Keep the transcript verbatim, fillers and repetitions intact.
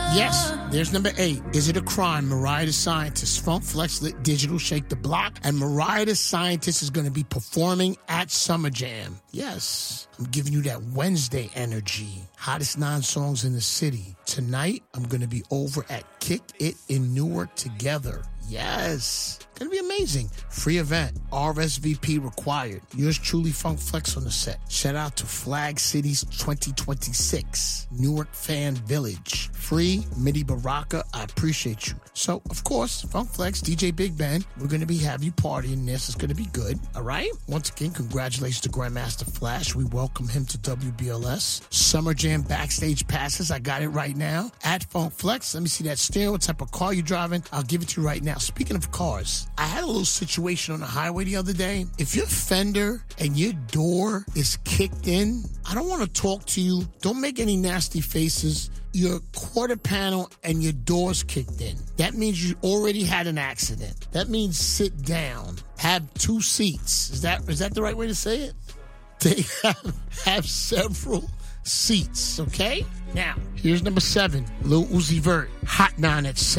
Yes, there's number eight. Is It a Crime? Mariah the Scientist. Funk Flex Lit Digital Shake the Block. And Mariah the Scientist is going to be performing at Summer Jam. Yes, I'm giving you that Wednesday energy. Hottest nine songs in the city. Tonight, I'm going to be over at Kick It in Newark together. Yes. Gonna be amazing. Free event. R S V P required. Yours truly, Funk Flex on the set. Shout out to Flag Cities twenty twenty-six. Newark Fan Village. Free. Midi Baraka. I appreciate you. So, of course, Funk Flex, D J Big Ben, we're gonna be have you partying this. It's gonna be good. All right? Once again, congratulations to Grandmaster Flash. We welcome him to W B L S. Summer Jam backstage passes. I got it right now. At Funk Flex. Let me see that steering. What type of car you driving? I'll give it to you right now. Speaking of cars, I had a little situation on the highway the other day. If your fender and your door is kicked in, I don't want to talk to you. Don't make any nasty faces. Your quarter panel and your door's kicked in. That means you already had an accident. That means sit down. Have two seats. Is that is that the right way to say it? They have, have several seats, okay? Now, here's number seven. Lil Uzi Vert, Hot Nine at seven.